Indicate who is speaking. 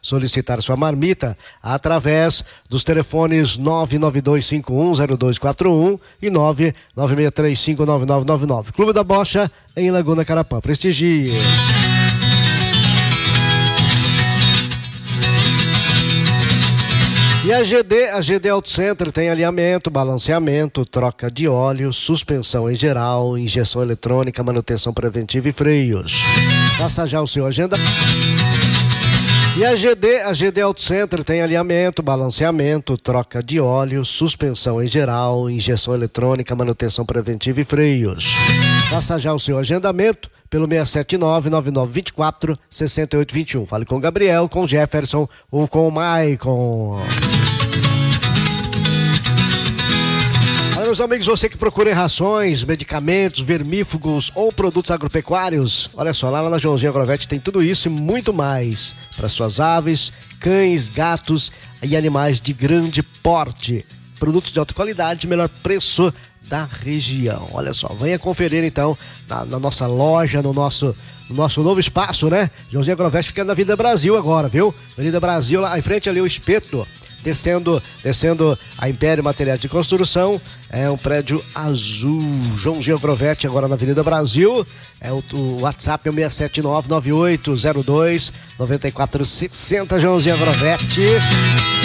Speaker 1: solicitar sua marmita através dos telefones 992510241 e 996359999. Clube da Bocha em Laguna Carapã. Prestigie. E a GD Auto Center tem alinhamento, balanceamento, troca de óleo, suspensão em geral, injeção eletrônica, manutenção preventiva e freios. Faça já o seu agenda. E a GD Auto Center tem alinhamento, balanceamento, troca de óleo, suspensão em geral, injeção eletrônica, manutenção preventiva e freios. Faça já o seu agendamento pelo 679-9924-6821. Fale com o Gabriel, com o Jefferson ou com o Maicon. Olha, meus amigos, você que procura rações, medicamentos, vermífugos ou produtos agropecuários, olha só, lá na Joãozinho Agrovet tem tudo isso e muito mais para suas aves, cães, gatos e animais de grande porte. Produtos de alta qualidade, melhor preço da região. Olha só, venha conferir então na nossa loja, no nosso novo espaço, né? Joãozinho Agrovet fica na Avenida Brasil agora, viu? Avenida Brasil, lá em frente ali o Espeto, descendo a Império Materiais de Construção, é um prédio azul. Joãozinho Agrovet agora na Avenida Brasil, o WhatsApp é o 67998029460, Joãozinho Agrovet.